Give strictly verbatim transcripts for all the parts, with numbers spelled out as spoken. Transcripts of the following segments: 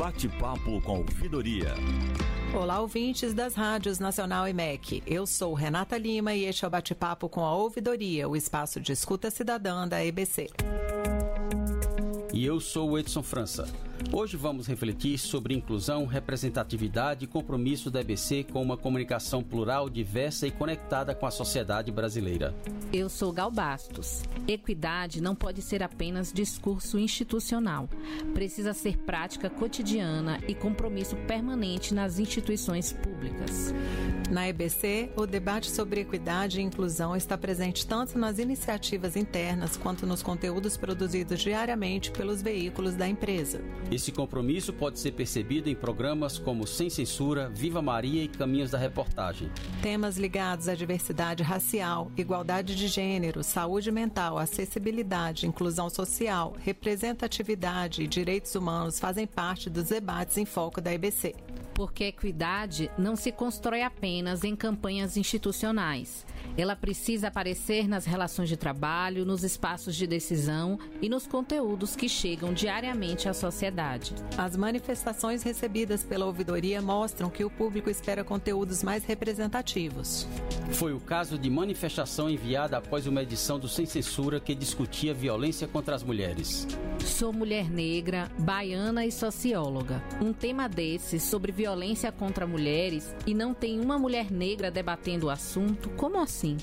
Bate-papo com Ouvidoria. Olá, ouvintes das rádios Nacional e M E C. Eu sou Renata Lima e este é o Bate-papo com a Ouvidoria, o espaço de escuta cidadã da E B C. E eu sou o Edson França. Hoje vamos refletir sobre inclusão, representatividade e compromisso da E B C com uma comunicação plural, diversa e conectada com a sociedade brasileira. Eu sou Gal Bastos. Equidade não pode ser apenas discurso institucional. Precisa ser prática cotidiana e compromisso permanente nas instituições públicas. Na E B C, o debate sobre equidade e inclusão está presente tanto nas iniciativas internas quanto nos conteúdos produzidos diariamente pelos veículos da empresa. Esse compromisso pode ser percebido em programas como Sem Censura, Viva Maria e Caminhos da Reportagem. Temas ligados à diversidade racial, igualdade de gênero, saúde mental, acessibilidade, inclusão social, representatividade e direitos humanos fazem parte dos debates em foco da E B C. Porque a equidade não se constrói apenas em campanhas institucionais. Ela precisa aparecer nas relações de trabalho, nos espaços de decisão e nos conteúdos que chegam diariamente à sociedade. As manifestações recebidas pela ouvidoria mostram que o público espera conteúdos mais representativos. Foi o caso de manifestação enviada após uma edição do Sem Censura que discutia violência contra as mulheres. Sou mulher negra, baiana e socióloga. Um tema desse sobre violência contra mulheres e não tem uma mulher negra debatendo o assunto? Como assim?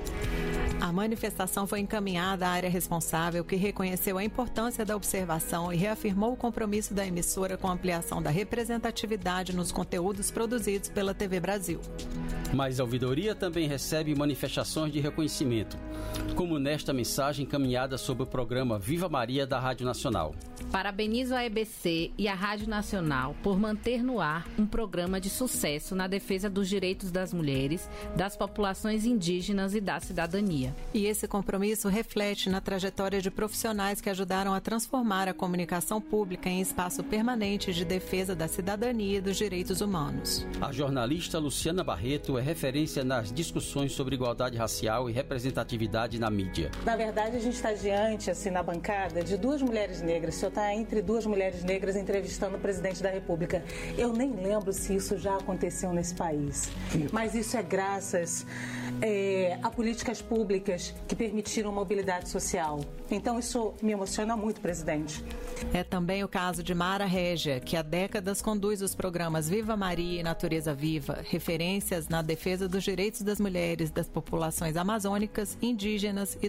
A manifestação foi encaminhada à área responsável, que reconheceu a importância da observação e reafirmou o compromisso da emissora com a ampliação da representatividade nos conteúdos produzidos pela T V Brasil. Mas a ouvidoria também recebe manifestações de reconhecimento, como nesta mensagem encaminhada sobre o programa Viva Maria da Rádio Nacional. Parabenizo a E B C e a Rádio Nacional por manter no ar um programa de sucesso na defesa dos direitos das mulheres, das populações indígenas e da cidadania. E esse compromisso reflete na trajetória de profissionais que ajudaram a transformar a comunicação pública em espaço permanente de defesa da cidadania e dos direitos humanos. A jornalista Luciana Barreto é referência nas discussões sobre igualdade racial e representatividade na mídia. Na verdade, a gente está diante, assim, na bancada, de duas mulheres negras. O senhor está entre duas mulheres negras entrevistando o presidente da República. Eu nem lembro se isso já aconteceu nesse país. Mas isso é graças é, a políticas públicas que permitiram mobilidade social. Então isso me emociona muito, presidente. É também o caso de Mara Régia, que há décadas conduz os programas Viva Maria e Natureza Viva, referências na defesa dos direitos das mulheres, das populações amazônicas, indígenas e